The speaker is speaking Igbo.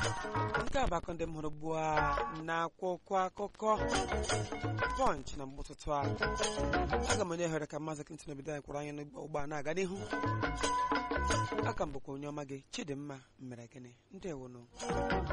nke a bụ akụkọ ndị m hụrụ ugbu a n'akwụkwọ akụkọ Punch na mgbụtụtụ a. Aga m onye hụrụ ka Maazị Clinton obido anyị kwụrụ anyị n'ụgbọ a na-aga n'ihu. Aka m bụkwa onye ọma gị Chidimma mere gịnị ndewonụ.